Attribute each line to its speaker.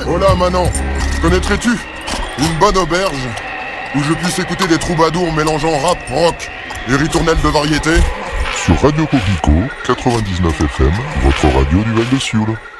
Speaker 1: Hola Manon, connaîtrais-tu une bonne auberge où je puisse écouter des troubadours mélangeant rap, rock et ritournelles de variété?
Speaker 2: Sur Radio Coquelicot, 99 FM, votre radio du Val de Sioule.